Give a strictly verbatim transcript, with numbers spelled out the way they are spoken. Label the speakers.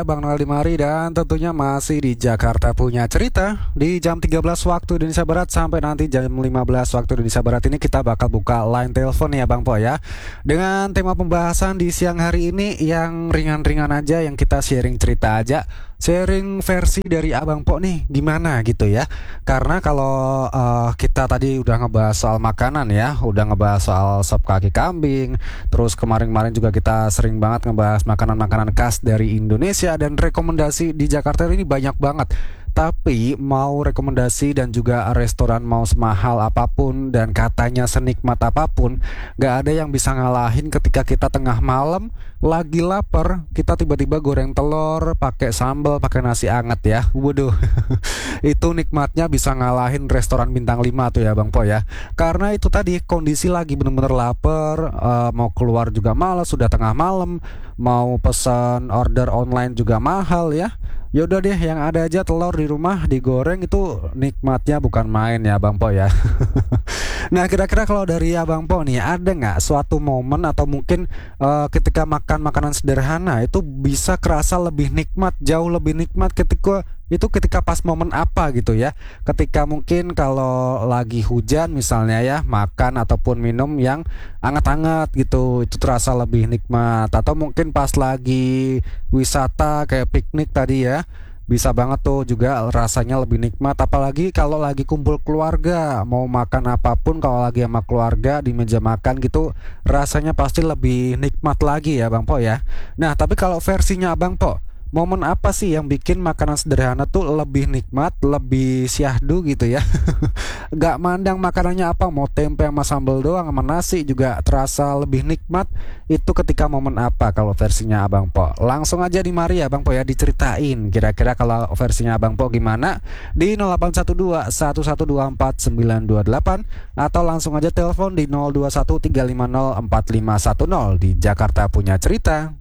Speaker 1: Bang Noel di Mari dan tentunya masih di Jakarta Punya Cerita. Di jam tiga belas waktu Indonesia Barat sampai nanti jam lima belas waktu Indonesia Barat ini kita bakal buka line telepon ya Bang Po ya. Dengan tema pembahasan di siang hari ini yang ringan-ringan aja, yang kita sharing cerita aja. Sharing versi dari Abang Po nih gimana gitu ya. Karena kalau uh, kita tadi udah ngebahas soal makanan ya, udah ngebahas soal sop kaki kambing. Terus kemarin-kemarin juga kita sering banget ngebahas makanan-makanan khas dari Indonesia. Dan rekomendasi di Jakarta ini banyak banget. Tapi mau rekomendasi dan juga restoran mau semahal apapun dan katanya senikmat apapun, gak ada yang bisa ngalahin ketika kita tengah malam lagi lapar, kita tiba-tiba goreng telur pakai sambal, pakai nasi anget ya. Waduh. Itu nikmatnya bisa ngalahin restoran bintang lima tuh ya Bang Po ya. Karena itu tadi kondisi lagi bener-bener lapar, uh, mau keluar juga malas, sudah tengah malam, mau pesan order online juga mahal ya. Yaudah deh, yang ada aja telur di rumah digoreng, itu nikmatnya bukan main ya Bang Po ya. Nah kira-kira kalau dari Abang Po nih, ada nggak suatu momen atau mungkin uh, ketika makan makanan sederhana itu bisa kerasa lebih nikmat, jauh lebih nikmat ketika itu ketika pas momen apa gitu ya. Ketika mungkin kalau lagi hujan misalnya ya, makan ataupun minum yang anget-anget gitu, itu terasa lebih nikmat. Atau mungkin pas lagi wisata kayak piknik tadi ya, bisa banget tuh juga rasanya lebih nikmat. Apalagi kalau lagi kumpul keluarga, mau makan apapun kalau lagi sama keluarga di meja makan gitu, rasanya pasti lebih nikmat lagi ya Bang Po ya. Nah tapi kalau versinya Abang Po, momen apa sih yang bikin makanan sederhana tuh lebih nikmat, lebih syahdu gitu ya? Gak mandang makanannya apa, mau tempe sama sambal doang sama nasi juga terasa lebih nikmat. Itu ketika momen apa kalau versinya Abang Po? Langsung aja di mari ya Bang Po ya, diceritain kira-kira kalau versinya Abang Po gimana di nol delapan satu dua satu satu dua empat sembilan dua delapan atau langsung aja telepon di nol dua satu tiga lima nol empat lima satu nol di Jakarta Punya Cerita.